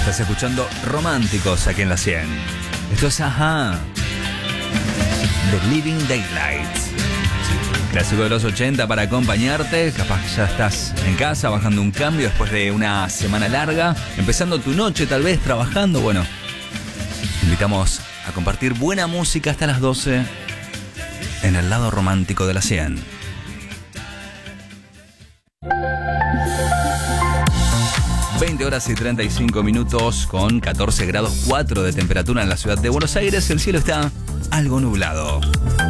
Estás escuchando Románticos aquí en la 100. Esto es Ajá, The Living Daylights. Clásico de los 80 para acompañarte. Capaz que ya estás en casa bajando un cambio después de una semana larga, empezando tu noche tal vez, trabajando. Bueno, te invitamos a compartir buena música hasta las 12 en el lado romántico de la 100. 20 horas y 35 minutos con 14 grados 4 de temperatura en la ciudad de Buenos Aires. El cielo está algo nublado.